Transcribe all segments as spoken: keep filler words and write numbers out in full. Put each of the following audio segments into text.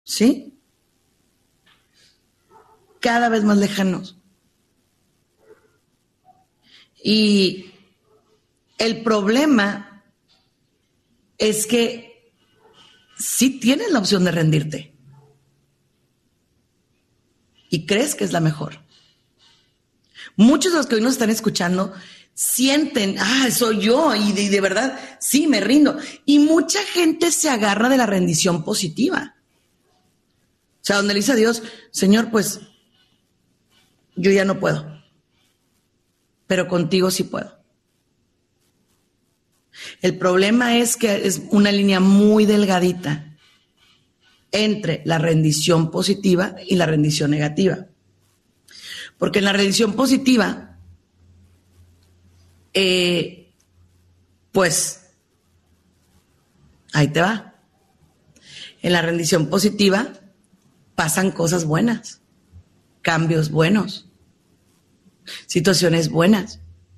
¿Sí? Cada vez más lejanos. Y el problema es que sí tienes la opción de rendirte. Y crees que es la mejor. Muchos de los que hoy nos están escuchando sienten, ah, soy yo, y de, de verdad, sí, me rindo. Y mucha gente se agarra de la rendición positiva. O sea, donde le dice a Dios, Señor, pues, yo ya no puedo, pero contigo sí puedo. El problema es que es una línea muy delgadita entre la rendición positiva y la rendición negativa. Porque en la rendición positiva, eh, pues, ahí te va. En la rendición positiva pasan cosas buenas, cambios buenos, situaciones buenas.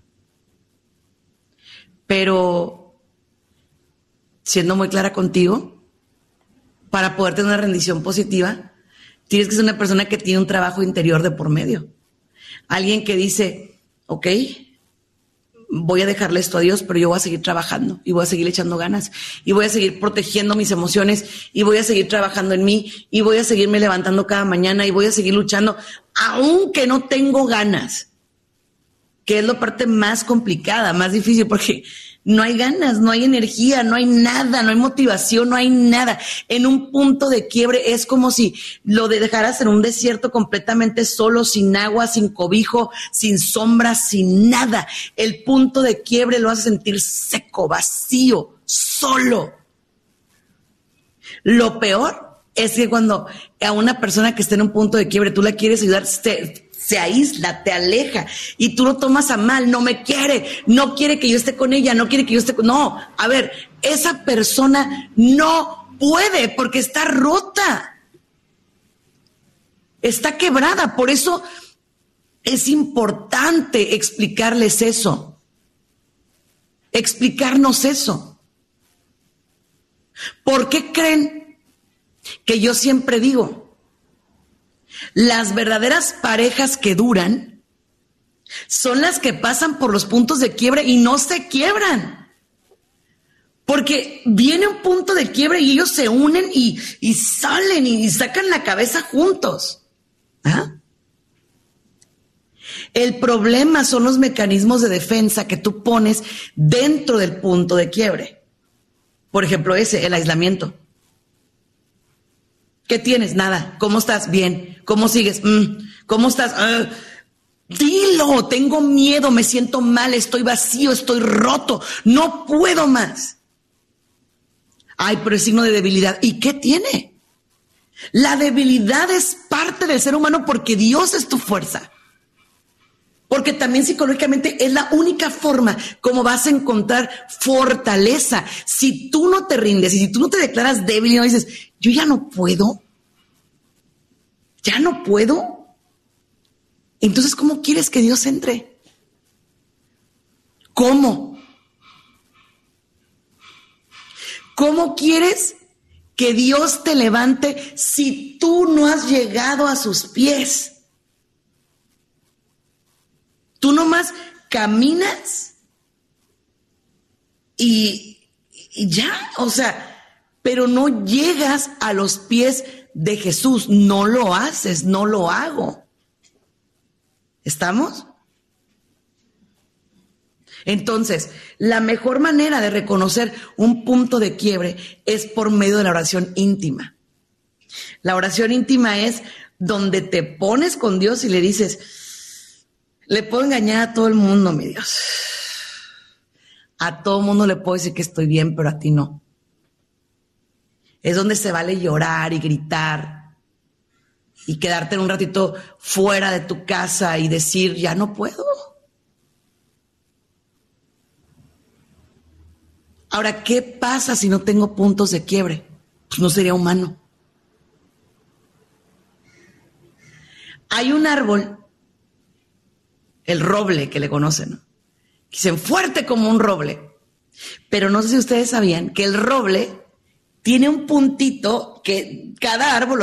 Pero, siendo muy clara contigo, para poder tener una rendición positiva, tienes que ser una persona que tiene un trabajo interior de por medio. Alguien que dice, ok, voy a dejarle esto a Dios, pero yo voy a seguir trabajando y voy a seguir echando ganas y voy a seguir protegiendo mis emociones y voy a seguir trabajando en mí y voy a seguirme levantando cada mañana y voy a seguir luchando, aunque no tengo ganas, que es la parte más complicada, más difícil, porque no hay ganas, no hay energía, no hay nada, no hay motivación, no hay nada. En un punto de quiebre es como si lo dejaras en un desierto completamente solo, sin agua, sin cobijo, sin sombra, sin nada. El punto de quiebre lo hace sentir seco, vacío, solo. Lo peor es que cuando a una persona que está en un punto de quiebre tú la quieres ayudar, se, se aísla, te aleja y tú lo tomas a mal, no me quiere, no quiere que yo esté con ella, no quiere que yo esté con... No, a ver, esa persona no puede porque está rota, está quebrada. Por eso es importante explicarles eso, explicarnos eso. ¿Por qué creen que yo siempre digo, las verdaderas parejas que duran son las que pasan por los puntos de quiebre y no se quiebran? Porque viene un punto de quiebre y ellos se unen y, y salen y sacan la cabeza juntos. ¿Ah? El problema son los mecanismos de defensa que tú pones dentro del punto de quiebre. Por ejemplo, ese, el aislamiento. ¿Qué tienes? Nada. ¿Cómo estás? Bien. ¿Cómo sigues? Mm. ¿Cómo estás? Uh. Dilo, tengo miedo, me siento mal, estoy vacío, estoy roto, no puedo más. Ay, pero es signo de debilidad. ¿Y qué tiene? La debilidad es parte del ser humano porque Dios es tu fuerza. Porque también psicológicamente es la única forma como vas a encontrar fortaleza. Si tú no te rindes y si tú no te declaras débil y no dices, yo ya no puedo, ya no puedo, entonces ¿cómo quieres que Dios entre? ¿Cómo? ¿Cómo quieres que Dios te levante si tú no has llegado a sus pies? Tú nomás caminas y, y ya, o sea, pero no llegas a los pies de Jesús, no lo haces, no lo hago. ¿Estamos? Entonces, la mejor manera de reconocer un punto de quiebre es por medio de la oración íntima. La oración íntima es donde te pones con Dios y le dices, le puedo engañar a todo el mundo, mi Dios. A todo el mundo le puedo decir que estoy bien, pero a ti no. Es donde se vale llorar y gritar y quedarte en un ratito fuera de tu casa y decir, ya no puedo. Ahora, ¿qué pasa si no tengo puntos de quiebre? Pues no sería humano. Hay un árbol, el roble que le conocen, ¿no? Dicen fuerte como un roble. Pero no sé si ustedes sabían que el roble tiene un puntito que cada árbol